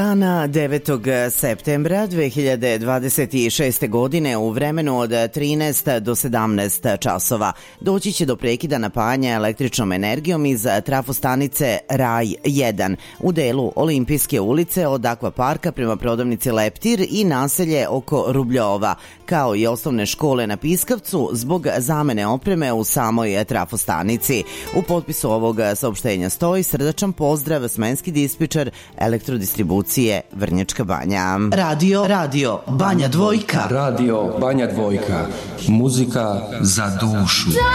Dana 9. septembra 2026. godine u vremenu od 13 do 17 časova doći će do prekida napajanja električnom energijom iz trafostanice Raj 1 u delu Olimpijske ulice od Akvaparka prema prodavnici Leptir i naselje oko Rubljova, kao i osnovne škole na Piskavcu zbog zamene opreme u samoj trafostanici. U potpisu ovog saopštenja stoji srdačan pozdrav, smenski dispečer Elektrodistribucije Vrnjačka Banja. Radio Banja Dvojka. Radio Banja Dvojka. Muzika za dušu.